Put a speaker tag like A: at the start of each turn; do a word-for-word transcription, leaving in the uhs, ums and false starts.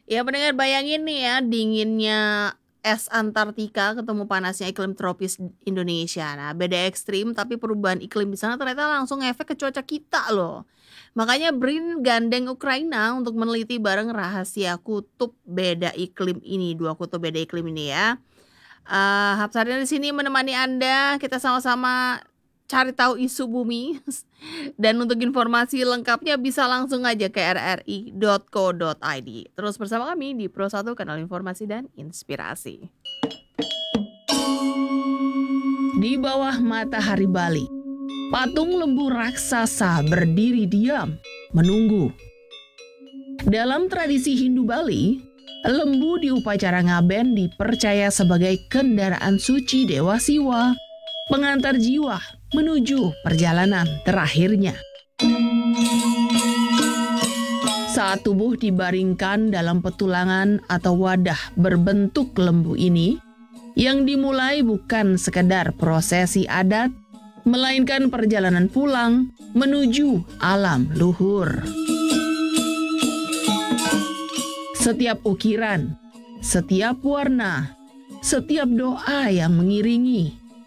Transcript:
A: Ya pendengar bayangin nih ya dinginnya es Antartika ketemu panasnya iklim tropis Indonesia. Nah beda ekstrim tapi perubahan iklim di sana ternyata langsung efek ke cuaca kita loh. Makanya BRIN gandeng Ukraina untuk meneliti bareng rahasia kutub beda iklim ini, dua kutub beda iklim ini ya. Eh Hapsarian di sini menemani Anda, kita sama-sama cari tahu isu bumi. Dan untuk informasi lengkapnya bisa langsung aja ke r r i dot co dot i d. Terus bersama kami di Pro satu Kanal Informasi dan Inspirasi. Di bawah matahari Bali, patung lembu raksasa berdiri diam, menunggu. Dalam tradisi Hindu Bali, lembu di upacara ngaben dipercaya sebagai kendaraan suci Dewa Siwa, pengantar jiwa menuju perjalanan terakhirnya. Saat tubuh dibaringkan dalam petulangan atau wadah berbentuk lembu ini, yang dimulai bukan sekedar prosesi adat, melainkan perjalanan pulang menuju alam luhur. Setiap ukiran, setiap warna, setiap doa yang mengiringi